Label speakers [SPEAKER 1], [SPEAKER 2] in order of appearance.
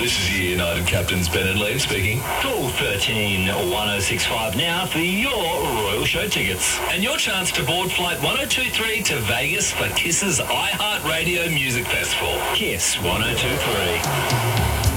[SPEAKER 1] This is your United Captains Ben and Liam speaking.
[SPEAKER 2] Call 13 1065 now for your Royal Show tickets.
[SPEAKER 1] And your chance to board Flight 1023 to Vegas for Kiss's iHeartRadio Music Festival.
[SPEAKER 2] Kiss 1023.